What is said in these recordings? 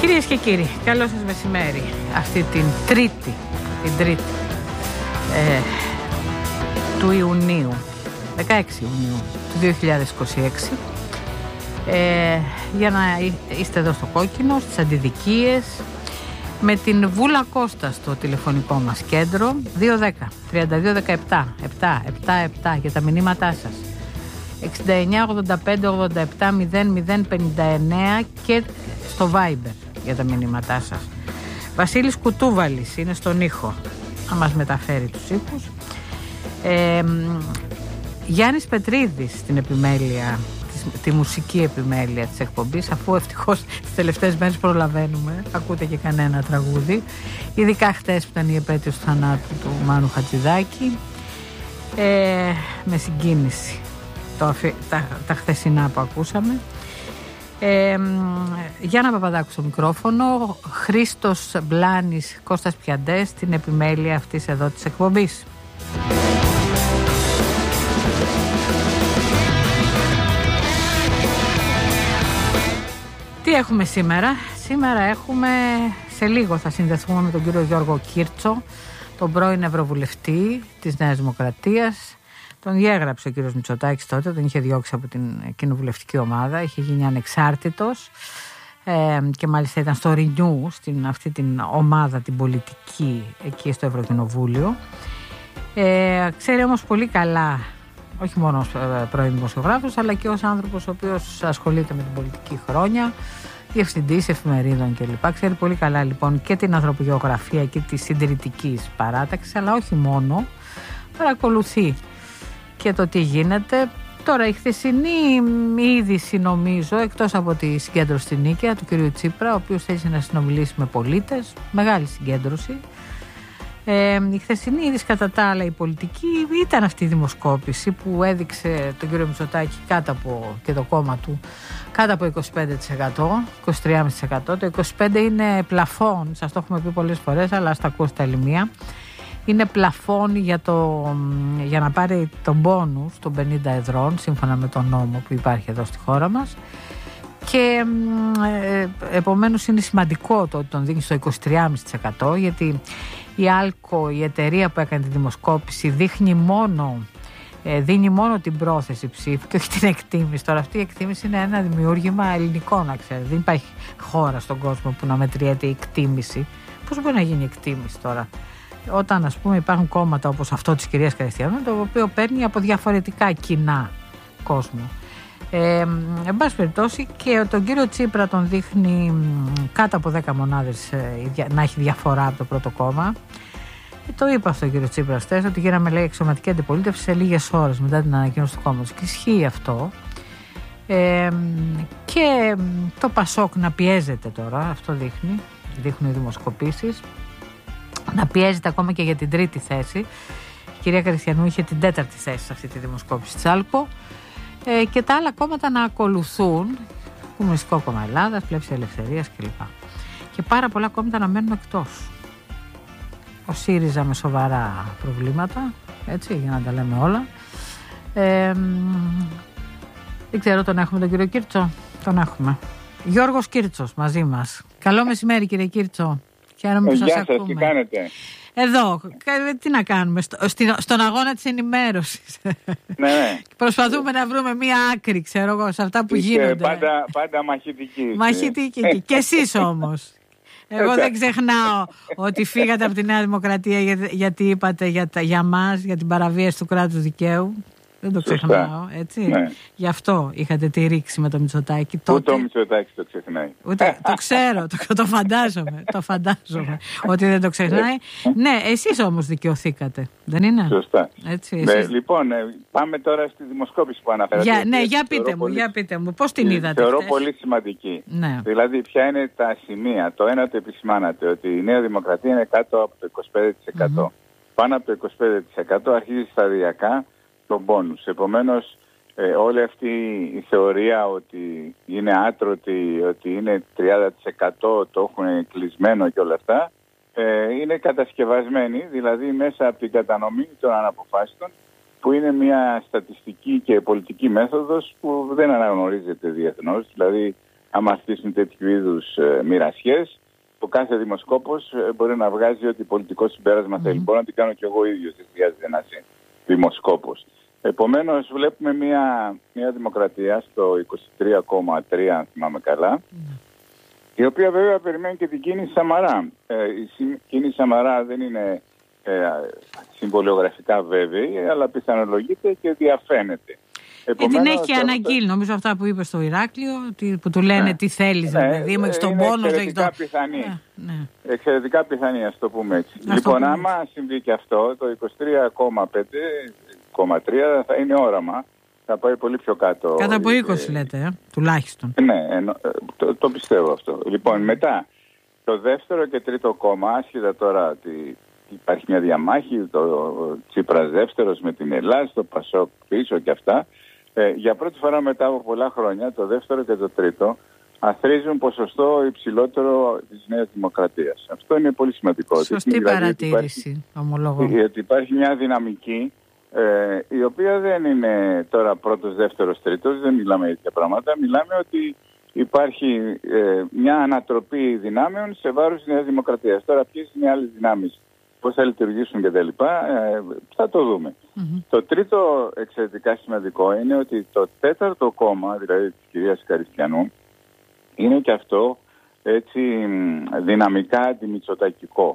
Κυρίες και κύριοι, καλό σας μεσημέρι. Αυτή την τρίτη του Ιουνίου, 16 Ιουνίου του 2026, για να είστε εδώ στο Κόκκινο, στις Αντιδικίες, με την Βούλα Κώστα στο τηλεφωνικό μας κέντρο, 210-3217-777 για τα μηνύματά σας, 69-85-87-00-59 και στο Viber για τα μηνύματά σας. Βασίλης Κουτούβαλης είναι στον ήχο, να μας μεταφέρει τους ήχους. Γιάννης Πετρίδης στην επιμέλεια, τη μουσική επιμέλεια της εκπομπής, αφού ευτυχώς τις τελευταίες μέρες προλαβαίνουμε, ακούτε και κανένα τραγούδι, ειδικά χτες που ήταν η επέτειος του θανάτου του Μάνου Χατζηδάκη, με συγκίνηση τα χθεσινά που ακούσαμε. Γιάννα Παπαδάκου στο μικρόφωνο, Χρήστος Μπλάνης, Κώστας Πιαντές στην επιμέλεια αυτής εδώ της εκπομπής. Τι έχουμε σήμερα? Σήμερα έχουμε, σε λίγο θα συνδεθούμε με τον κύριο Γιώργο Κίρτσο, τον πρώην Ευρωβουλευτή της Νέας Δημοκρατίας. Τον διέγραψε ο κύριος Μητσοτάκης τότε, τον είχε διώξει από την κοινοβουλευτική ομάδα, είχε γίνει ανεξάρτητος και μάλιστα ήταν στο Renew, στην αυτή την ομάδα την πολιτική εκεί στο Ευρωκοινοβούλιο. Ξέρει όμως πολύ καλά, όχι μόνο ως πρώην δημοσιογράφος, αλλά και ως άνθρωπος ο οποίος ασχολείται με την πολιτική χρόνια, διευθυντής εφημερίδων κλπ. Ξέρει πολύ καλά λοιπόν και την ανθρωπογεωγραφία και τη συντηρητική παράταξη, αλλά όχι μόνο, παρακολουθεί και το τι γίνεται. Τώρα η χθεσινή είδηση, νομίζω, εκτός από τη συγκέντρωση στην Νίκαια του κυρίου Τσίπρα, ο οποίος θέλησε να συνομιλήσει με πολίτες, μεγάλη συγκέντρωση. Η χθεσινή είδηση, κατά τα άλλα, η πολιτική, ήταν αυτή η δημοσκόπηση που έδειξε τον κύριο Μητσοτάκη κάτω από, και το κόμμα του κάτω από 25%, 23,5%. Το 25% είναι πλαφόν, σας το έχουμε πει πολλές φορές, αλλά ας τα ακούσετε άλλη μία. Είναι πλαφόν για να πάρει τον μπόνους των 50 εδρών, σύμφωνα με τον νόμο που υπάρχει εδώ στη χώρα μας. Και επομένως είναι σημαντικό το ότι τον δίνει στο 23,5%, γιατί η Άλκο, η εταιρεία που έκανε τη δημοσκόπηση, δίνει μόνο την πρόθεση ψήφου και όχι την εκτίμηση. Τώρα αυτή η εκτίμηση είναι ένα δημιούργημα ελληνικό, να ξέρετε. Δεν υπάρχει χώρα στον κόσμο που να μετριέται η εκτίμηση. Πώς μπορεί να γίνει εκτίμηση τώρα, όταν ας πούμε υπάρχουν κόμματα όπως αυτό της κυρίας Καριστιανού, το οποίο παίρνει από διαφορετικά κοινά κόσμο. Εν πάση περιπτώσει, και τον κύριο Τσίπρα τον δείχνει κάτω από 10 μονάδες να έχει διαφορά από το πρώτο κόμμα. Το είπα αυτό ο κύριο Τσίπρα χθες, ότι γίναμε, λέει, αξιωματική αντιπολίτευση σε λίγες ώρες μετά την ανακοίνωση του κόμματος. Και ισχύει αυτό. Και το Πασόκ να πιέζεται τώρα, αυτό δείχνουν οι δημοσκοπήσεις, να πιέζεται ακόμα και για την τρίτη θέση. Η κυρία Καριστιανού είχε την τέταρτη θέση σε αυτή τη δημοσκόπηση της Άλκο. Και τα άλλα κόμματα να ακολουθούν, Κομμουνιστικό Κόμμα Ελλάδας, Πλεύση Ελευθερίας κλπ. Και πάρα πολλά κόμματα να μένουν εκτός. Ο ΣΥΡΙΖΑ με σοβαρά προβλήματα, έτσι, για να τα λέμε όλα. Δεν ξέρω, τον έχουμε τον κύριο Κίρτσο? Τον έχουμε. Γιώργος Κίρτσος μαζί μας. Καλό μεσημέρι, κύριε Κίρτσο. Χαίρομαι που σας ακούμε. Γεια σας, τι κάνετε? Εδώ, τι να κάνουμε, στον αγώνα της ενημέρωσης. Ναι. Προσπαθούμε να βρούμε μία άκρη, ξέρω εγώ, σε αυτά που γίνονται. Πάντα μαχητική. Μαχητική. Και εσείς όμως. Εγώ δεν ξεχνάω ότι φύγατε από τη Νέα Δημοκρατία γιατί είπατε για μας, για την παραβίαση του κράτους δικαίου. Δεν το ξεχνάω, έτσι. Ναι. Γι' αυτό είχατε τη ρήξη με το Μητσοτάκη. Ούτε ο Μητσοτάκης το ξεχνάει. Ούτε, το ξέρω, το φαντάζομαι ότι δεν το ξεχνάει. Ναι, εσείς όμως δικαιωθήκατε, δεν είναι? Σωστά. Έτσι, λοιπόν, πάμε τώρα στη δημοσκόπηση που αναφέρατε. Ναι, για πείτε μου, πώς την είδατε? Θεωρώ πολύ σημαντική. Ναι. Δηλαδή, ποια είναι τα σημεία? Το ένα το επισημάνατε, ότι η Νέα Δημοκρατία είναι κάτω από το 25%. Πάνω από το 25% αρχίζει σταδιακά τον πόνους. Επομένως, όλη αυτή η θεωρία ότι είναι άτρωτη, ότι είναι 30% το έχουν κλεισμένο και όλα αυτά, είναι κατασκευασμένη, δηλαδή μέσα από την κατανομή των αναποφάσιστων, που είναι μια στατιστική και πολιτική μέθοδος που δεν αναγνωρίζεται διεθνώς. Δηλαδή, άμα στήσουν τέτοιου είδους μοιρασιές, ο κάθε δημοσκόπος μπορεί να βγάζει ότι πολιτικό συμπέρασμα θέλει. Μπορώ να την κάνω κι εγώ ίδιος, δεν χρειάζεται να είσαι δημοσκόπος. Επομένως βλέπουμε μια δημοκρατία στο 23,3 αν θυμάμαι καλά, η οποία βέβαια περιμένει και την κίνηση Σαμαρά. Η κίνηση Σαμαρά δεν είναι συμβολιογραφικά βέβαιη, αλλά πιθανολογείται και διαφαίνεται. Την έχει αναγγείλει, νομίζω αυτά που είπε στο Ηράκλειο, που του λένε τι θέλεις, δηλαδή, έχεις τον πόνο, έχεις το... Εξαιρετικά πιθανή, ας το πούμε έτσι. Λοιπόν, άμα συμβεί και αυτό, το 23,5-3 θα είναι όραμα, θα πάει πολύ πιο κάτω. Κάτω από 20 λέτε, τουλάχιστον. Ναι, το πιστεύω αυτό. Λοιπόν, μετά, το δεύτερο και τρίτο κόμμα, άσχετα τώρα ότι υπάρχει μια διαμάχη, το Τσίπρας δεύτερος με την Ελλάδα, το Πασόκ πίσω και αυτά, για πρώτη φορά μετά από πολλά χρόνια, το δεύτερο και το τρίτο αθροίζουν ποσοστό υψηλότερο της Νέας Δημοκρατίας. Αυτό είναι πολύ σημαντικό. Σωστή παρατήρηση, ομολόγω. Γιατί υπάρχει μια δυναμική η οποία δεν είναι τώρα πρώτος, δεύτερος, τρίτος, δεν μιλάμε για τέτοια πράγματα. Μιλάμε ότι υπάρχει μια ανατροπή δυνάμεων σε βάρος της Νέας Δημοκρατίας. Τώρα ποιες είναι οι άλλες δυνάμεις, πώς θα λειτουργήσουν κτλ. Θα το δούμε. Το τρίτο εξαιρετικά σημαντικό είναι ότι το τέταρτο κόμμα, δηλαδή της κυρίας Καριστιανού, είναι και αυτό έτσι δυναμικά αντιμητσοτακικό.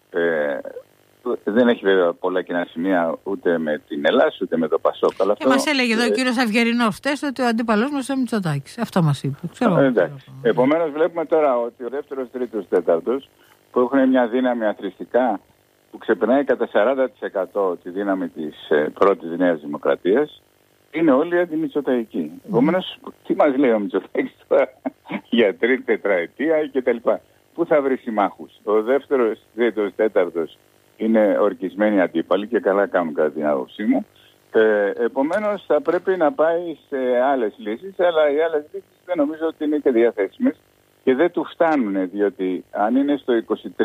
Δεν έχει βέβαια πολλά κοινά σημεία ούτε με την Ελλάδα ούτε με το Πασόκ. Και μας έλεγε εδώ ο κύριος Αυγερινός χτες ότι ο αντίπαλός μας είναι ο Μητσοτάκης. Αυτό μας είπε. Επομένως βλέπουμε τώρα ότι ο δεύτερος, τρίτος, τέταρτος που έχουν μια δύναμη αθροιστικά που ξεπερνάει κατά 40% τη δύναμη της πρώτης Νέας Δημοκρατίας, είναι όλοι αντιμητσοταϊκοί. Επομένως, τι μας λέει ο Μητσοτάκης τώρα για τρίτη τετραετία κτλ. Πού θα βρει συμμάχους? Ο δεύτερος, τρίτος, τέταρτος είναι ορκισμένοι αντίπαλοι και καλά κάνουν κατά την άποψή μου. Επομένως, θα πρέπει να πάει σε άλλες λύσεις, αλλά οι άλλες λύσεις δεν νομίζω ότι είναι και διαθέσιμες και δεν του φτάνουν, διότι αν είναι στο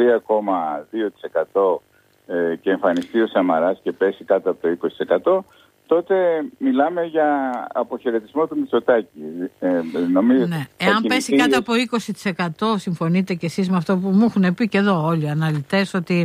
23,2% και εμφανιστεί ο Σαμαράς και πέσει κάτω από το 20%, τότε μιλάμε για αποχαιρετισμό του Μητσοτάκη. Ναι. Εάν πέσει κάτω από 20%, συμφωνείτε κι εσείς με αυτό που μου έχουν πει και εδώ όλοι οι αναλυτές, ότι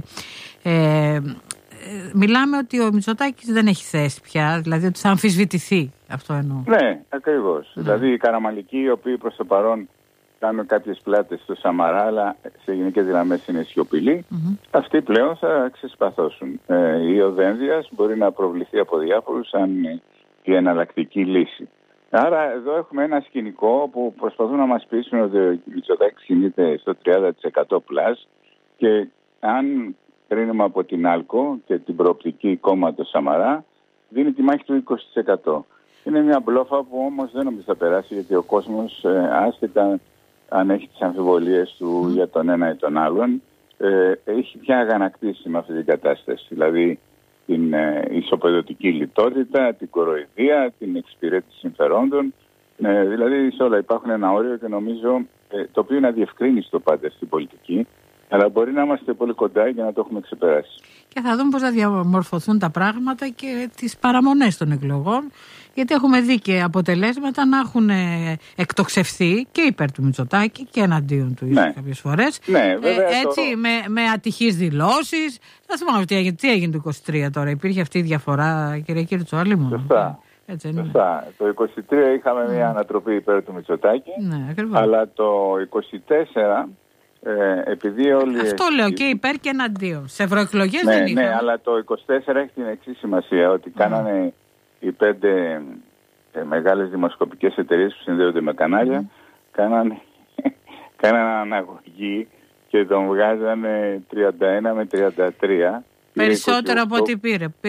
μιλάμε ότι ο Μητσοτάκης δεν έχει θέση πια, δηλαδή ότι θα αμφισβητηθεί. Αυτό εννοώ. Ναι, ακριβώς. Δηλαδή οι καραμαλικοί, οι οποίοι προς το παρόν κάνουν κάποιες πλάτες στο Σαμαρά, αλλά σε γενικές γραμμές είναι σιωπηλοί, αυτοί πλέον θα ξεσπαθώσουν. Η Οδένδιας μπορεί να προβληθεί από διάφορους σαν η εναλλακτική λύση. Άρα εδώ έχουμε ένα σκηνικό που προσπαθούν να μας πείσουν ότι ο Μητσοτάκης κινείται στο 30% πλάς και αν κρίνουμε από την άλκο και την προοπτική κόμματος Σαμαρά, δίνει τη μάχη του 20%. Είναι μια μπλόφα που όμως δεν νομίζω θα περάσει, γιατί ο κόσμος άσχετα αν έχει τις αμφιβολίες του για τον ένα ή τον άλλον, έχει πια αγανακτήσει με αυτή την κατάσταση. Δηλαδή την ισοπεδωτική λιτότητα, την κοροϊδία, την εξυπηρέτηση συμφερόντων. Δηλαδή σε όλα υπάρχουν ένα όριο και νομίζω το οποίο είναι αδιευκρίνιστο πάντα στην πολιτική, αλλά μπορεί να είμαστε πολύ κοντά για να το έχουμε ξεπεράσει. Και θα δούμε πώς θα διαμορφωθούν τα πράγματα και τις παραμονές των εκλογών, γιατί έχουμε δει και αποτελέσματα να έχουν εκτοξευθεί και υπέρ του Μητσοτάκη και εναντίον του ίσως κάποιες φορές. Ναι, βέβαια, έτσι, με ατυχείς δηλώσεις. Θα θυμάμαι τι έγινε το 23 τώρα. Υπήρχε αυτή η διαφορά, κύριε Κυρτσόλη μου. Σωστά. Σωστά. Το 23 είχαμε μια ανατροπή υπέρ του Μητσοτάκη, αλλά το 24... επειδή όλοι αυτό λέω και υπέρ και εναντίον. Σε ευρωεκλογές δεν είχαμε. Ναι, αλλά το 24 έχει την εξής σημασία, ότι κάνανε οι 5 μεγάλες δημοσκοπικές εταιρείες που συνδέονται με κανάλια, κάνανε αναγωγή και τον βγάζανε 31 με 33. Περισσότερο από ό,τι πήρε.